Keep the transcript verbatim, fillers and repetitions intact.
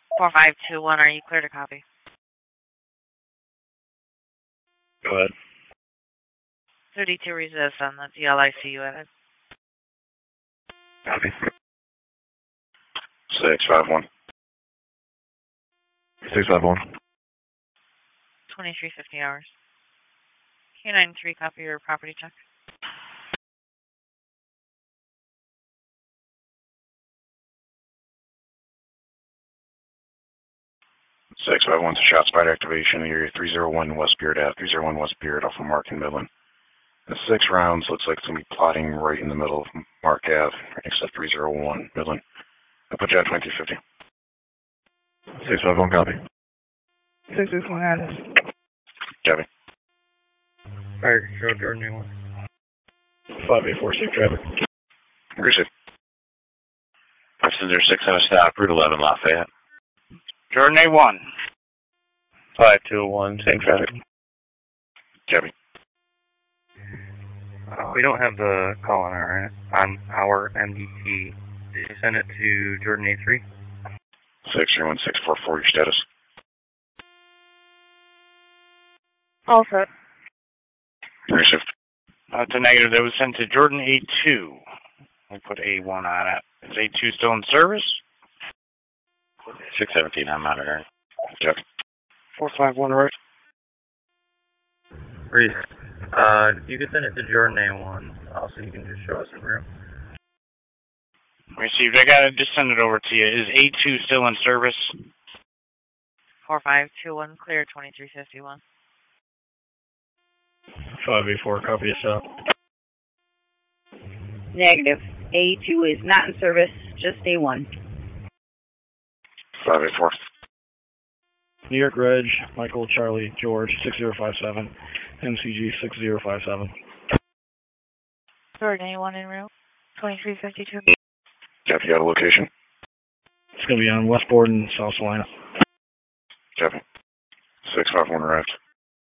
four five two one, are you clear to copy? Go ahead. thirty-two resist on the D L I C U added. Copy. six five one. six five one. twenty-three fifty hours. Q nine three, copy your property check. six five one, shot spider activation, area three zero one West Beard Ave, three zero one West Beard off of Mark and Midland. The six rounds looks like it's going to be plotting right in the middle of Mark Ave, right next to three zero one Midland. I'll put you at twenty-two fifty. six five one, copy. six six one, Alice. Copy. Fire control, Jordan A one. five eight four, safe traffic. Receive. Passenger six on a stop, Route eleven, Lafayette. Jordan A one. five two one, same traffic. Copy. Uh, we don't have the call on our on our M D T. Did you send it to Jordan A three? six three one six four four, your status. All set. Receive. Uh, it's a negative. That was sent to Jordan A two. We put A one on it. Is A two still in service? six seventeen, I'm monitoring. Check. four five one, right. Reese, uh, you can send it to Jordan A one. Also, you can just show us the room. Received. I got to just send it over to you. Is A two still in service? four five two one, clear, twenty-three fifty-one. five eight four, copy yourself. Negative. A two is not in service, just A one. five eight four. New York Reg, Michael Charlie George, six zero five seven, M C G six zero five seven. Jordan A one en route, twenty-three fifty-two. Copy, you got a location? It's going to be on West Borden, South Salina. Copy. six five one arrived.